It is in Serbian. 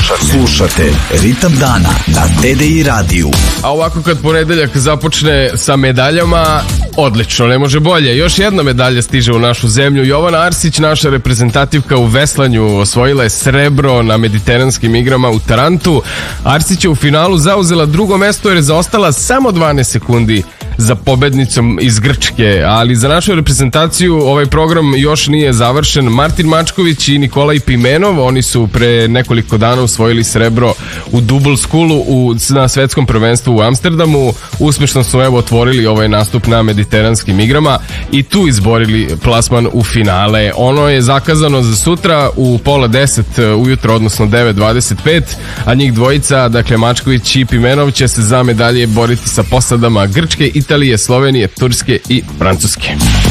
Slušate Ritam dana na TDI radiju. A ovako kad ponedeljak započne sa medaljama, odlično, ne može bolje. Još jedna medalja stiže u našu zemlju. Jovana Arsić, naša reprezentativka u veslanju, osvojila je srebro na mediteranskim igrama u Tarantu. Arsić je u finalu zauzela drugo mesto jer je zaostala samo 12 sekundi za pobednicom iz Grčke, ali za našu reprezentaciju ovaj program još nije završen. Martin Mačković i Nikolaj Pimenov, oni su pre nekoliko dana osvojili srebro u double skulu na svetskom prvenstvu u Amsterdamu. Uspešno su otvorili ovaj nastup na mediteranskim igrama i tu izborili plasman u finale. Ono je zakazano za sutra u 9:30 ujutro, odnosno 9:25, a njih dvojica, dakle Mačković i Pimenov, će se za medalje boriti sa posadama Grčke, Italije, Slovenije, Turske i Francuske.